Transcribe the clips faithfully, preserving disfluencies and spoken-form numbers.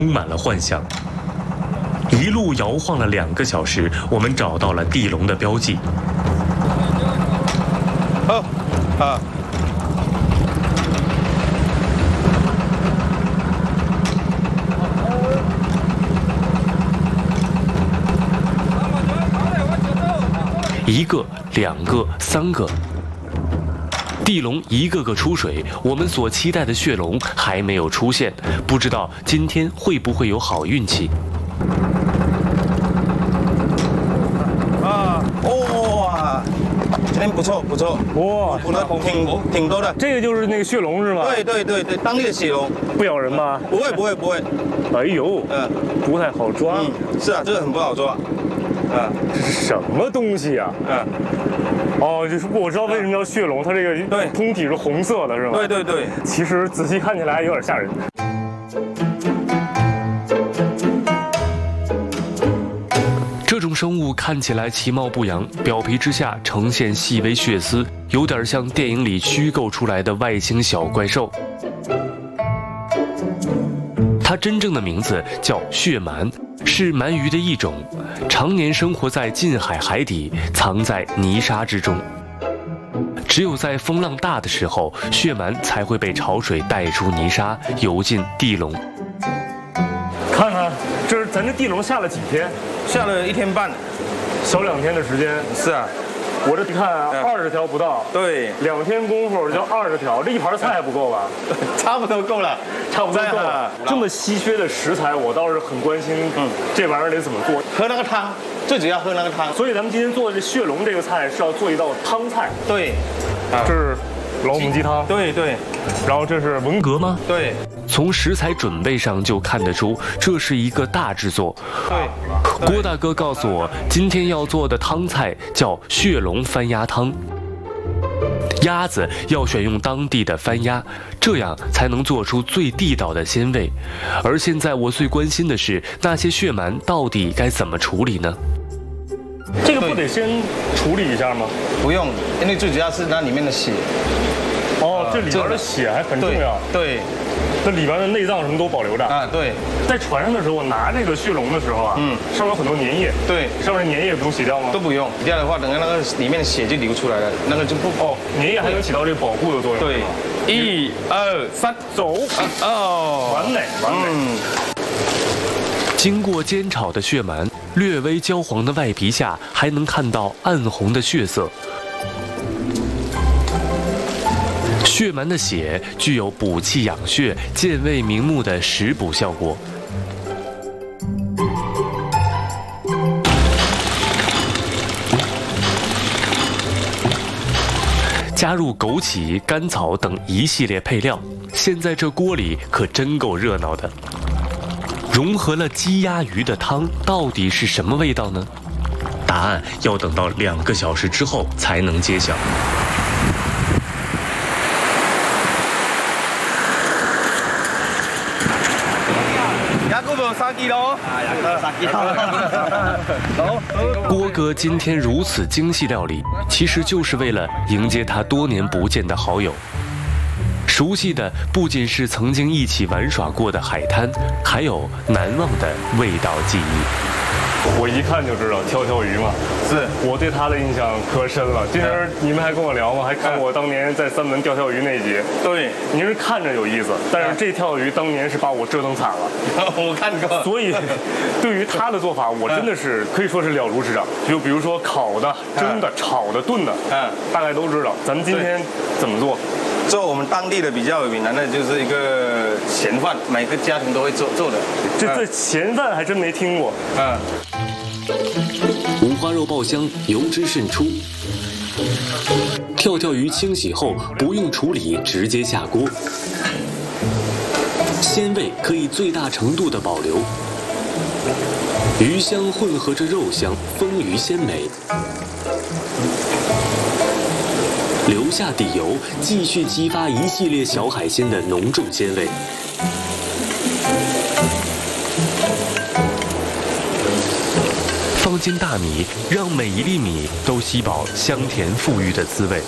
充满了幻想。一路摇晃了两个小时，我们找到了地龙的标记。 哦，啊。 一个、两个、三个，地龙一个个出水，我们所期待的血龙还没有出现，不知道今天会不会有好运气。 啊，哇，今天不错不错， 哇， 捕了挺挺多的。 这个就是那个血龙是吗？ 对对对对，当地的血龙， 不咬人吗？ 不会不会不会。 哎呦， 嗯， 不太好抓。 嗯，是啊，这个很不好抓。 啊，这是什么东西呀？ 嗯， 哦，就是我知道为什么叫血龙，它这个对通体是红色的，是吗？ 对对对， 其实仔细看起来还有点吓人。 这种生物看起来其貌不扬，表皮之下呈现细微血丝，有点像电影里虚构出来的外星小怪兽。它真正的名字叫血鳗。 是鳗鱼的一种，常年生活在近海海底，藏在泥沙之中。只有在风浪大的时候，血鳗才会被潮水带出泥沙，游进地龙。 看看，这是咱这地龙下了几天？ 下了一天半， 小两天的时间。 是啊， 我这看二十条不到。 对， 两天功夫就二十条，这一盘菜不够吧？ 差不多够了。 差不多够了。这么稀缺的食材，我倒是很关心。嗯，这玩意儿得怎么做？ 喝那个汤，最主要喝那个汤。 所以咱们今天做的这血龙这个菜是要做一道汤菜。 对， 啊、这是老母鸡汤。 对对。 然后这是文蛤吗？ 对。 从食材准备上就看得出，这是一个大制作。 对。 郭大哥告诉我，今天要做的汤菜叫血龙翻鸭汤。 鸭子要选用当地的番鸭，这样才能做出最地道的鲜味。而现在我最关心的是，那些血鳗到底该怎么处理呢？ 这个不得先处理一下吗？ 不用，因为最主要是那里面的血。 哦，这里边的血还很重要。 对。 这里边的内脏什么都保留着啊，对。 在船上的时候，我拿这个血龙的时候啊，嗯，上面有很多粘液， 对， 上面的粘液不用洗掉吗？ 都不用，洗掉的话，等下那个里面的血就流出来了，那个就不哦，粘液还能起到这个保护的作用。 对，一二三，走！哦， 完美，完美。 嗯。 经过煎炒的血鳗，略微焦黄的外皮下，还能看到暗红的血色。 血鳗的血具有补气养血、健胃明目的食补效果。加入枸杞、甘草等一系列配料，现在这锅里可真够热闹的。融合了鸡鸭鱼的汤，到底是什么味道呢？答案要等到两个小时之后才能揭晓。 郭哥今天如此精细料理，其实就是为了迎接他多年不见的好友。熟悉的不仅是曾经一起玩耍过的海滩，还有难忘的味道记忆。 我一看就知道跳跳鱼嘛， 是我对他的印象可深了。今儿你们还跟我聊吗？还看我当年在三门钓跳鱼那集。 对， 您是看着有意思，但是这跳鱼当年是把我折腾惨了。 我看过。 所以，对于他的做法，我真的是可以说是了如指掌。就比如说烤的、蒸的、炒的、炖的，嗯，大概都知道。咱们今天怎么做？ 做我们当地的比较有名的，那就是一个咸饭，每个家庭都会做做的。 这这咸饭还真没听过。嗯。 五花肉爆香，油脂渗出。跳跳鱼清洗后不用处理，直接下锅，鲜味可以最大程度的保留。鱼香混合着肉香，丰腴鲜美。 留下底油，继续激发一系列小海鲜的浓重鲜味。放进大米，让每一粒米都吸饱香甜馥郁的滋味。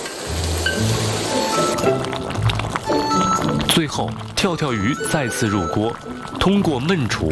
最后，跳跳鱼再次入锅，通过焖煮